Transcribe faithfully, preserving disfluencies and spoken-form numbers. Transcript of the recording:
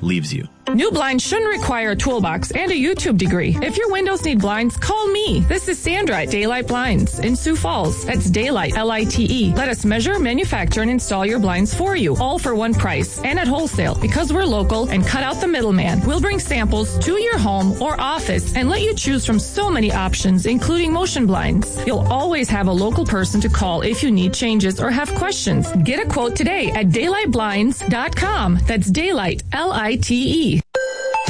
leaves you. New blinds shouldn't require a toolbox and a YouTube degree. If your windows need blinds, call me. This is Sandra at Daylight Blinds in Sioux Falls. That's Daylight, L I T E. Let us measure, manufacture, and install your blinds for you, all for one price and at wholesale. Because we're local and cut out the middleman, we'll bring samples to your home or office and let you choose from so many options, including motion blinds. You'll always have a local person to call if you need changes or have questions. Get a quote today at daylight blinds dot com. That's Daylight, L I T E.